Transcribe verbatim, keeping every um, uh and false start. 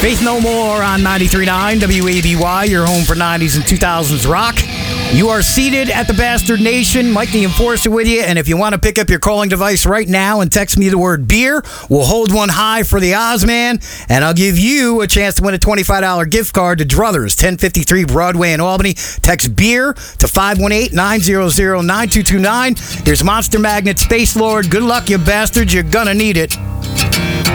Faith No More on ninety-three point nine W A B Y, your home for nineties and two thousands rock. You are seated at the Bastard Nation. Mike the Enforcer with you. And if you want to pick up your calling device right now and text me the word beer, we'll hold one high for the Ozman. And I'll give you a chance to win a twenty-five dollars gift card to Druthers, ten fifty-three Broadway in Albany. Text beer to five one eight, nine hundred, nine two two nine. Here's Monster Magnet, Space Lord. Good luck, you bastards. You're going to need it.